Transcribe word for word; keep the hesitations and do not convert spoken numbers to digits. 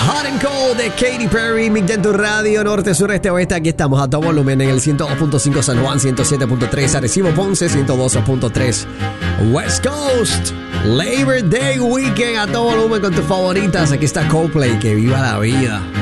Hot and Cold de Katy Perry, Mix en tu radio, norte, sur, este, oeste. Aquí estamos a todo volumen en el ciento dos punto cinco San Juan, ciento siete punto tres Arecibo, Ponce, ciento doce punto tres West Coast. Labor Day Weekend a todo volumen con tus favoritas. Aquí está Coldplay, que viva la vida.